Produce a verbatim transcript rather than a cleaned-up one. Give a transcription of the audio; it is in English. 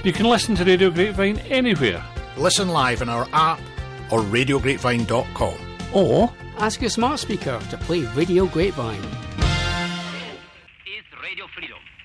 You can listen to Radio Grapevine anywhere. Listen live on our app or radio grapevine dot com. Or ask your smart speaker to play Radio Grapevine. Is Radio Freedom.